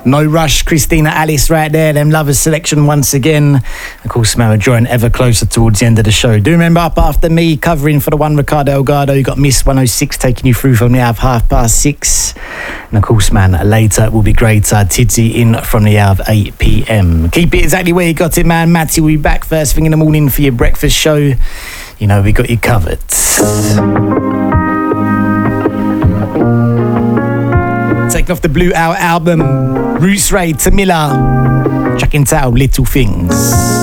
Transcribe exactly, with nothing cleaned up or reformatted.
No Rush, Christina Alice right there. Them Lovers selection once again. Of course, man, we're drawing ever closer towards the end of the show. Do remember Up After Me, covering for the one Ricardo Elgado. You got Miss one oh six taking you through from the hour of half past six. And of course, man, later will be greater. Tidzy in from the hour of eight p.m. Keep it exactly where you got it, man. Matty will be back first thing in the morning for your breakfast show. You know, we got you covered. Taking off the Blue Owl album, Bruce Ray, Tamila, track entitled Little Things.